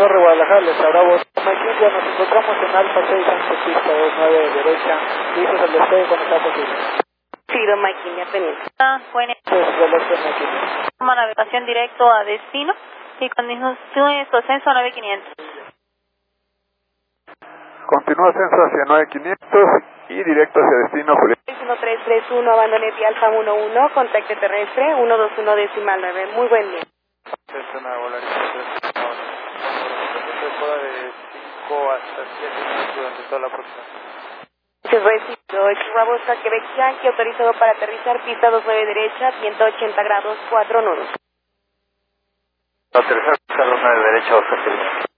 Torre Guadalajara, les habrá votado McKinney. Nos encontramos en Alfa 6, autopista 29 derecha, listos al despegue cuando sea posible. Ciro McKinney, pendiente. Bueno, Pues Velocio McKinney. toma navegación directo a destino y continúe su ascenso a 9500. Continúa ascenso hacia 9500 y directo hacia destino, Julián. 1331, abandone vía Alfa 11, contacte terrestre 121 decimal 9. Muy buen día. Es una voladita de 5 hasta 7 minutos durante toda la próxima. Recibido, X-Rabosa, Quebec Yankee, autorizado para aterrizar, pista 29 derecha, 180 grados, 4 nudos. Aterrizar, pista 29 derecha, 2